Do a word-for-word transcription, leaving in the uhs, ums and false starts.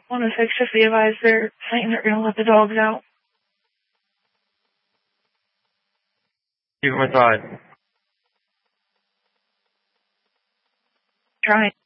one oh six, just be advised they're saying they're going to let the dogs out. Keep them inside. Trying.